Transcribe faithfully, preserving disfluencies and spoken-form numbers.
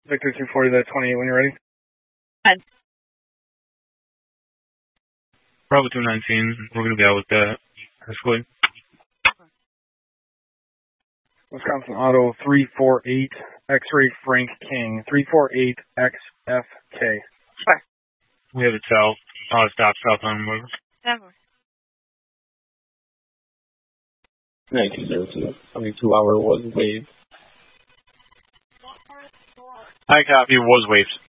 Victor two forty, that twenty-eight when you're ready. Ten. Bravo two nineteen, we're going to go with the escalade. Wisconsin Auto three four eight, X-Ray Frank King, three four eight X F K. Sure. We have it south, uh, stop south on Webber. Never. nineteen zero two, twenty-two hour was waived. I copy, was waived.